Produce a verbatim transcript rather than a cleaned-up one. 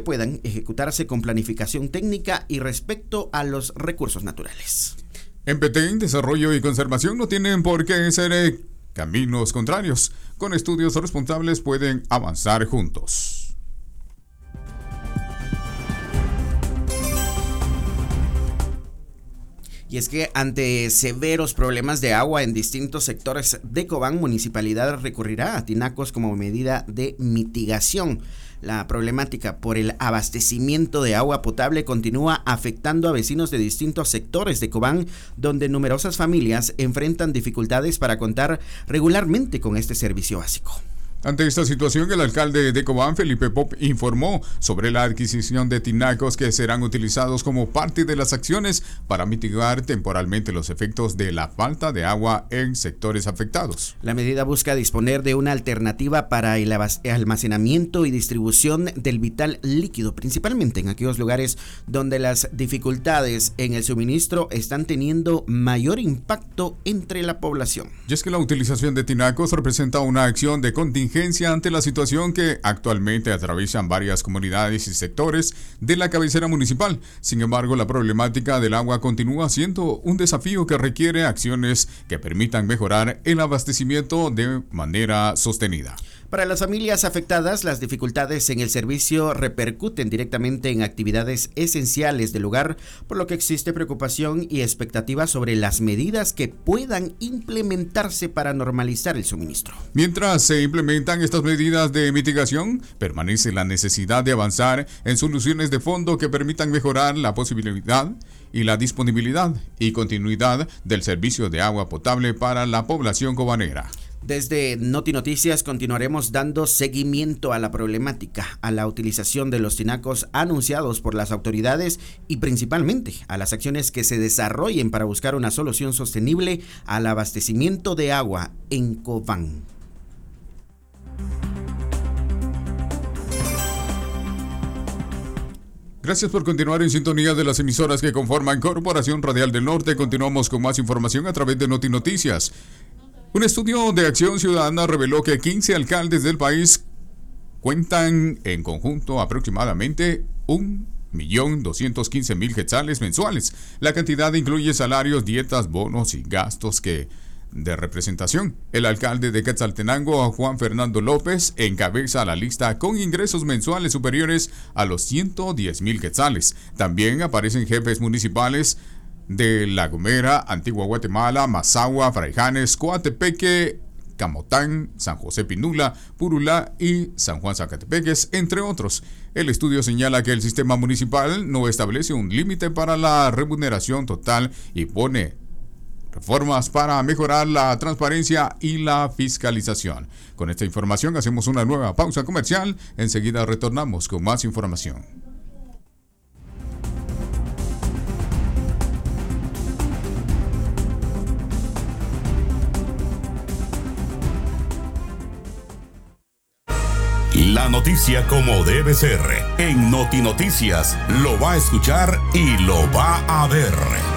puedan ejecutarse con planificación técnica y respecto a los recursos naturales. En Petén, desarrollo y conservación no tienen por qué ser eh, caminos contrarios. Con estudios responsables pueden avanzar juntos. Y es que ante severos problemas de agua en distintos sectores de Cobán, Municipalidad recurrirá a tinacos como medida de mitigación. La problemática por el abastecimiento de agua potable continúa afectando a vecinos de distintos sectores de Cobán, donde numerosas familias enfrentan dificultades para contar regularmente con este servicio básico. Ante esta situación, el alcalde de Cobán, Felipe Pop, informó sobre la adquisición de tinacos que serán utilizados como parte de las acciones para mitigar temporalmente los efectos de la falta de agua en sectores afectados. La medida busca disponer de una alternativa para el almacenamiento y distribución del vital líquido, principalmente en aquellos lugares donde las dificultades en el suministro están teniendo mayor impacto entre la población. Y es que la utilización de tinacos representa una acción de contingencia ante la situación que actualmente atraviesan varias comunidades y sectores de la cabecera municipal. Sin embargo, la problemática del agua continúa siendo un desafío que requiere acciones que permitan mejorar el abastecimiento de manera sostenida. Para las familias afectadas, las dificultades en el servicio repercuten directamente en actividades esenciales del lugar, por lo que existe preocupación y expectativa sobre las medidas que puedan implementarse para normalizar el suministro. Mientras se implementan estas medidas de mitigación, permanece la necesidad de avanzar en soluciones de fondo que permitan mejorar la posibilidad y la disponibilidad y continuidad del servicio de agua potable para la población cobanera. Desde Noti Noticias continuaremos dando seguimiento a la problemática, a la utilización de los tinacos anunciados por las autoridades y principalmente a las acciones que se desarrollen para buscar una solución sostenible al abastecimiento de agua en Cobán. Gracias por continuar en sintonía de las emisoras que conforman Corporación Radial del Norte. Continuamos con más información a través de Noti Noticias. Un estudio de Acción Ciudadana reveló que quince alcaldes del país cuentan en conjunto aproximadamente un millón doscientos quince mil quetzales mensuales. La cantidad incluye salarios, dietas, bonos y gastos que de representación. El alcalde de Quetzaltenango, Juan Fernando López, encabeza la lista con ingresos mensuales superiores a los ciento diez mil quetzales. También aparecen jefes municipales de La Gomera, Antigua Guatemala, Mazagua, Fraijanes, Coatepeque, Camotán, San José Pinula, Purulá y San Juan Zacatepeques, entre otros. El estudio señala que el sistema municipal no establece un límite para la remuneración total y pone reformas para mejorar la transparencia y la fiscalización. Con esta información hacemos una nueva pausa comercial. Enseguida retornamos con más información. La noticia como debe ser. En Noti Noticias lo va a escuchar y lo va a ver.